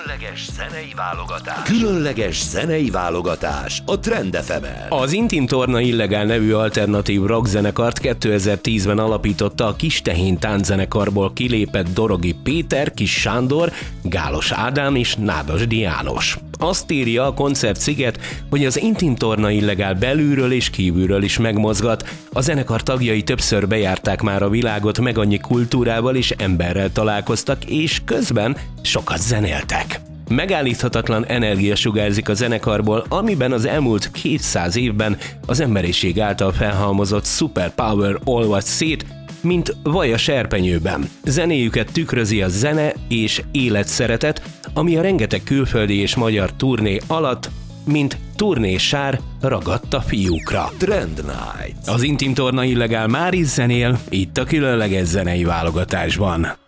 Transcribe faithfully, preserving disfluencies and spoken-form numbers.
Különleges zenei válogatás. Különleges zenei válogatás a Trend ef emen. Az Intim Torna Illegál nevű alternatív rock zenekart kétezer-tízben alapította a Kis Tehén tánczenekarból kilépett Dorogi Péter, Kis Sándor, Gálos Ádám és Nádasdy János. Azt írja a koncertsziget, hogy az Intim Torna Illegál belülről és kívülről is megmozgat. A zenekar tagjai többször bejárták már a világot, meg annyi kultúrával és emberrel találkoztak, és közben sokat zenéltek. Megállíthatatlan energia sugárzik a zenekarból, amiben az elmúlt kétszáz évben az emberiség által felhalmozott superpower olvad szét, mint vaj a serpenyőben. Zenéjüket tükrözi a zene és életszeretet, ami a rengeteg külföldi és magyar turné alatt, mint turnésár ragadt a fiúkra. Trend Night. Az Intim Torna Illegál már is zenél, itt a különleges zenei válogatásban.